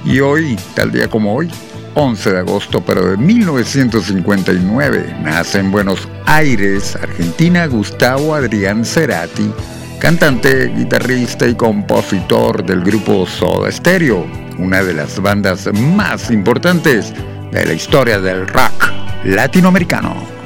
Y hoy, tal día como hoy, 11 de agosto, pero de 1959, nace en Buenos Aires, Argentina, Gustavo Adrián Cerati, cantante, guitarrista y compositor del grupo Soda Stereo, una de las bandas más importantes de la historia del rock latinoamericano.